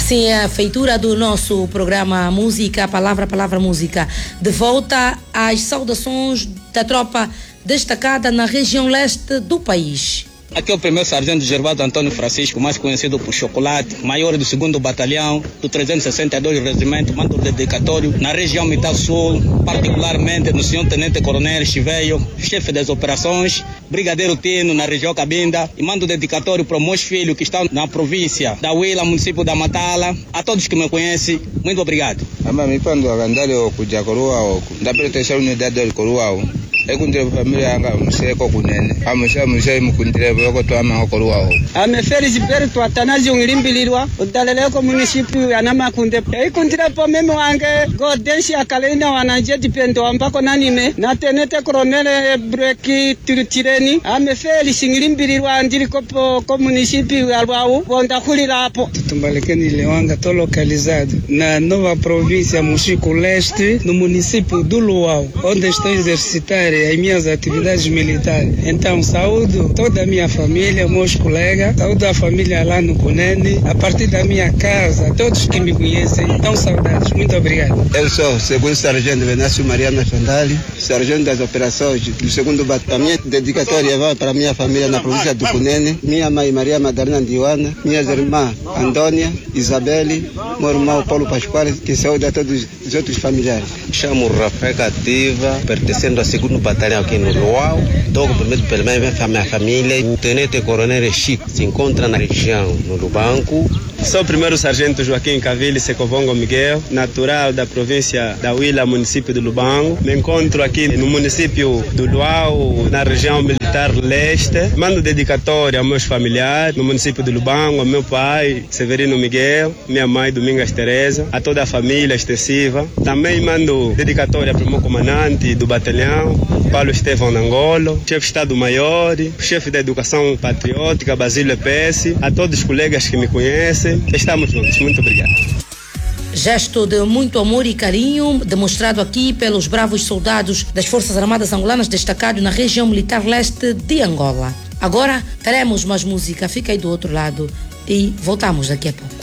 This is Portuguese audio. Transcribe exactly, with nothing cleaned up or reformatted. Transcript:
Assim é a feitura do nosso programa Música, Palavra, Palavra, Música. De volta às saudações da tropa destacada na região leste do país. Aqui é o primeiro sargento Gervásio Antônio Francisco, mais conhecido por Chocolate, maior do segundo batalhão do trezentos e sessenta e dois Regimento, mando dedicatório na região Militar Sul, particularmente no senhor Tenente Coronel Chiveio, chefe das operações, Brigadeiro Tino na região Cabinda, e mando dedicatório para meus filhos que estão na província da Huila, município da Matala. A todos que me conhecem, muito obrigado. Amami pando agandale kuja korua ndapele tesha unidade de korua ekundire família yanga museko kunene amusha musha mukundire boko twama korua ame Felix Berto Atanazi ungilimbilirwa udaleleko municipio ya Namakunde ekundire po meme wange godensi akalina wananje dipendo ambako nanime na tenete Coronel Breki Tirtireni ame Felix ngilimbilirwa ndiriko po ko municipio ya Lwau bonda kulira hapo tumbalekeni lewanga to localizado na nova província Mochico Leste no município do Luau onde estou exercitar as minhas atividades militares. Então, saúdo toda a minha família, meus colegas, saúdo a família lá no Cunene, a partir da minha casa, todos que me conhecem, estão saudades. Muito obrigado. Eu sou segundo sargento Venâncio Mariana Fandali, sargento das operações do segundo batalhão. A minha dedicatória vai para a minha família na província do Cunene, minha mãe Maria Madalena Diwana, minhas irmãs Antônia, Isabelle, meu irmão Paulo Pascoal, que saúde a todos os outros familiares. Chamo Rafael Cativa, pertencendo ao segundo batalhão aqui no Luau. Estou cumprimentado pela minha família. O Tenente Coronel Chico se encontra na região, no Lubanco. Sou o primeiro sargento Joaquim Cavili Secovongo Miguel, natural da província da Huila, município do Lubango. Me encontro aqui no município do Luau, na região Militar Leste. Mando dedicatória aos meus familiares no município do Lubango, ao meu pai, Severino Miguel, minha mãe, Domingas Teresa, a toda a família extensiva. Também mando dedicatória para o meu comandante do batalhão, Paulo Estevão Nangolo, chefe de Estado-Maior, chefe da Educação Patriótica, Basílio Epesse, a todos os colegas que me conhecem. Estamos juntos. Muito obrigado. Gesto de muito amor e carinho demonstrado aqui pelos bravos soldados das Forças Armadas Angolanas destacados na região Militar Leste de Angola. Agora teremos mais música. Fica aí do outro lado e voltamos daqui a pouco.